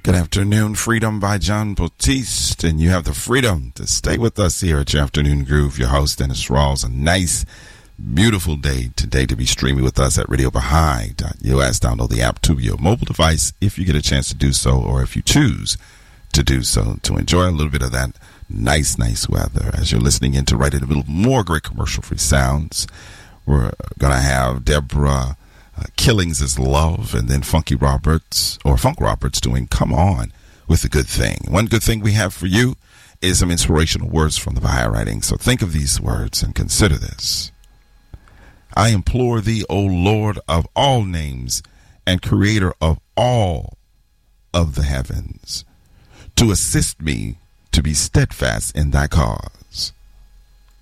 Good afternoon, Freedom by John Bautiste, and you have the freedom to stay with us here at your Afternoon Groove. Your host, Dennis Rawls. A nice, beautiful day today to be streaming with us at RadioBaha'i.us. Download the app to your mobile device if you get a chance to do so, or if you choose to do so, to enjoy a little bit of that nice weather as you're listening in to right in the middle of more great commercial-free sounds. We're going to have Deborah Killings is Love, and then Funk Roberts doing Come On with a Good Thing. One good thing we have for you is some inspirational words from the Baha'i writing. So think of these words and consider this. I implore thee, O Lord of all names and creator of all of the heavens, to assist me to be steadfast in thy cause.